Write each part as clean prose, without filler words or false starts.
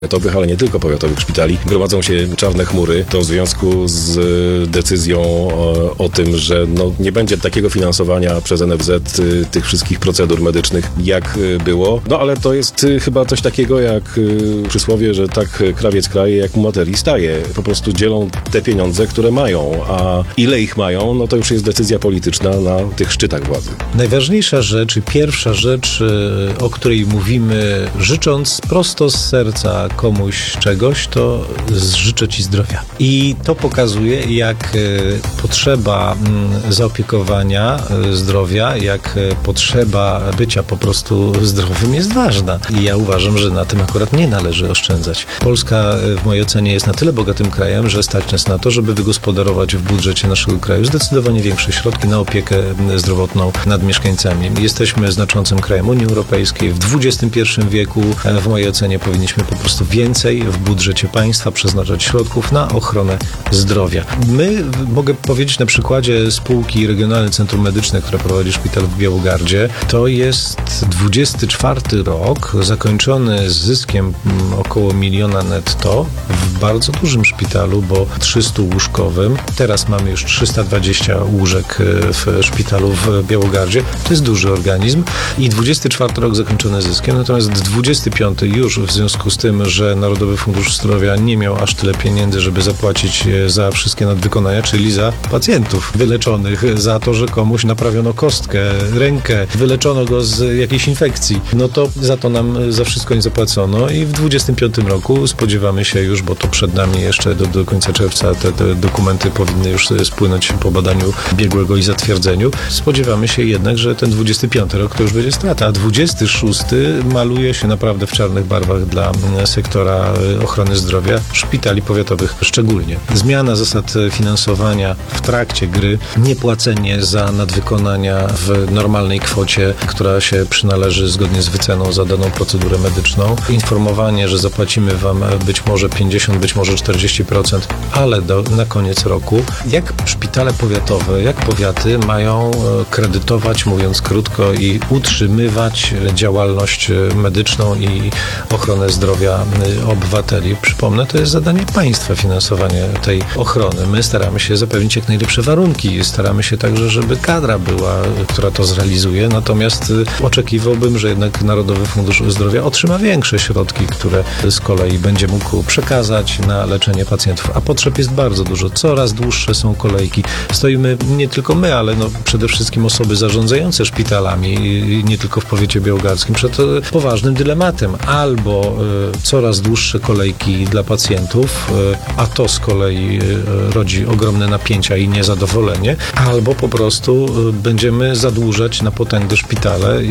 powiatowych, ale nie tylko powiatowych szpitali. Gromadzą się czarne chmury. To w związku z decyzją o tym, że nie będzie takiego finansowania przez NFZ tych wszystkich procedur medycznych, jak było. Ale to jest chyba coś takiego jak przysłowie, że tak krawiec kraje, jak mu materii staje. Po prostu dzielą te pieniądze, które mają, a ile ich mają, to już jest decyzja polityczna na tych szczytach władzy. Najważniejsza rzecz i pierwsza rzecz, o której mówimy, życząc prosto z serca komuś czegoś, to życzę Ci zdrowia. I to pokazuje, jak potrzeba zaopiekowania zdrowia, jak potrzeba bycia po prostu zdrowym jest ważna. I ja uważam, że na tym akurat nie należy oszczędzać. Polska w mojej ocenie jest na tyle bogatym krajem, że stać nas na to, żeby wygospodarować w budżecie naszego kraju zdecydowanie większe środki na opiekę zdrowotną nad mieszkańcami. Jesteśmy znaczącym krajem Unii Europejskiej. W XXI wieku w mojej ocenie powinniśmy po prostu więcej w budżecie państwa przeznaczać środków na ochronę zdrowia. Mogę powiedzieć na przykładzie spółki Regionalne Centrum Medyczne, które prowadzi szpital w Białogardzie. To jest 24 rok zakończony z zyskiem około 1 miliona netto w bardzo dużym szpitalu, bo 300-łóżkowym. Teraz mamy już 320 łóżek w szpitalu w Białogardzie. To jest duży organizm i 24 rok zakończony zyskiem, natomiast 25 już w związku z tym, że Narodowy Fundusz Zdrowia nie miał aż tyle pieniędzy, żeby zapłacić za wszystkie nadwykonania, czyli za pacjentów wyleczonych, za to, że komuś naprawiono kostkę, rękę, wyleczono go z jakiejś infekcji. To za to nam za wszystko nie zapłacono i w 25 roku spodziewamy się już, bo to przed nami jeszcze do końca czerwca te dokumenty powinny już spłynąć po badaniu biegłego i zatwierdzeniu. Spodziewamy się jednak, że ten 25 rok to już będzie strata, a 26 maluje się naprawdę w czarnych barwach dla sektora ochrony zdrowia, szpitali powiatowych szczególnie. Zmiana zasad finansowania w trakcie gry, niepłacenie za nadwykonania w normalnej kwocie, która się przynależy zgodnie z wyceną za daną procedurę medyczną, informowanie, że zapłacimy Wam być może 50%, być może 40%, ale na koniec roku. Jak szpitale powiatowe, jak powiaty mają kredytować, mówiąc krótko, i utrzymywać działalność medyczną i ochronę zdrowia obywateli? Przypomnę, to jest zadanie państwa, finansowanie tej ochrony. My staramy się zapewnić jak najlepsze warunki. Staramy się także, żeby kadra była, która to zrealizuje. Natomiast oczekiwałbym, że jednak Narodowy Fundusz Zdrowia otrzyma większe środki, które z kolei będzie mógł przekazać na leczenie pacjentów. A potrzeb jest bardzo dużo. Coraz dłuższe są kolejki. Stoimy nie tylko my, ale przede wszystkim osoby zarządzające szpitalami, nie tylko w powiecie białogardzkim, przed poważnym dylematem. Albo coraz dłuższe kolejki dla pacjentów, a to z kolei rodzi ogromne napięcia i niezadowolenie, albo po prostu będziemy zadłużać na potęgę szpitale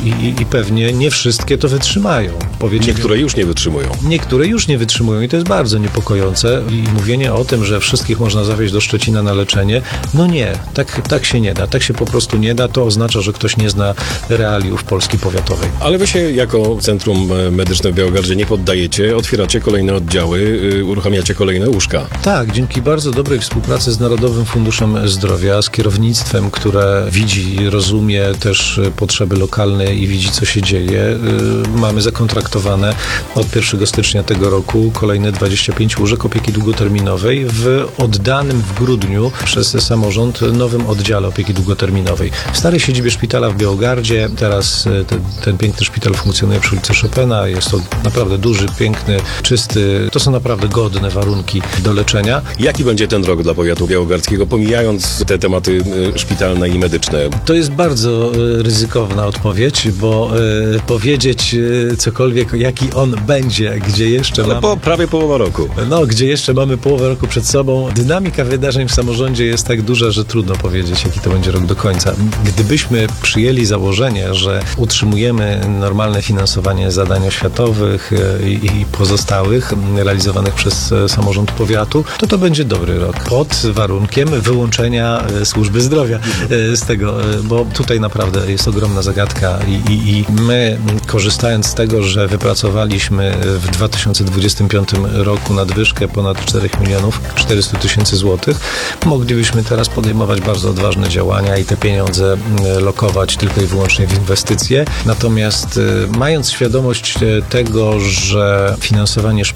i pewnie nie wszystkie to wytrzymają. Niektóre już nie wytrzymują. Niektóre już nie wytrzymują i to jest bardzo niepokojące. I mówienie o tym, że wszystkich można zawieźć do Szczecina na leczenie, nie, tak się nie da. Tak się po prostu nie da. To oznacza, że ktoś nie zna realiów Polski powiatowej. Ale wy się jako Centrum Medyczne w Białogardzie nie poddajecie, otwieracie kolejne oddziały, uruchamiacie kolejne łóżka. Tak, dzięki bardzo dobrej współpracy z Narodowym Funduszem Zdrowia, z kierownictwem, które widzi, rozumie też potrzeby lokalne i widzi, co się dzieje. Mamy zakontraktowane od 1 stycznia tego roku kolejne 25 łóżek opieki długoterminowej w oddanym w grudniu przez samorząd nowym oddziale opieki długoterminowej. W starej siedzibie szpitala w Białogardzie teraz ten piękny szpital funkcjonuje przy ulicy Chopina. Jest to naprawdę duży, piękny, czysty. To są naprawdę godne warunki do leczenia. Jaki będzie ten rok dla powiatu białogardzkiego, pomijając te tematy szpitalne i medyczne? To jest bardzo ryzykowna odpowiedź, bo powiedzieć cokolwiek, jaki on będzie, gdzie jeszcze prawie połowa roku. Gdzie jeszcze mamy połowę roku przed sobą. Dynamika wydarzeń w samorządzie jest tak duża, że trudno powiedzieć, jaki to będzie rok do końca. Gdybyśmy przyjęli założenie, że utrzymujemy normalne finansowanie zadań oświatowych i pozostałych realizowanych przez samorząd powiatu, to będzie dobry rok. Pod warunkiem wyłączenia służby zdrowia z tego, bo tutaj naprawdę jest ogromna zagadka i my, korzystając z tego, że wypracowaliśmy w 2025 roku nadwyżkę ponad 4 400 000 złotych, moglibyśmy teraz podejmować bardzo odważne działania i te pieniądze lokować tylko i wyłącznie w inwestycje. Natomiast mając świadomość tego, że że finansowanie